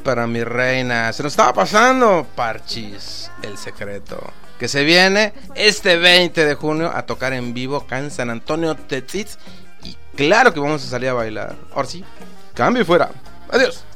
para mi reina. Se nos estaba pasando Parchís, el secreto, que se viene este 20 de junio a tocar en vivo acá en San Antonio Tetzitz. Y claro que vamos a salir a bailar. Ahora sí, cambio y fuera. Adiós.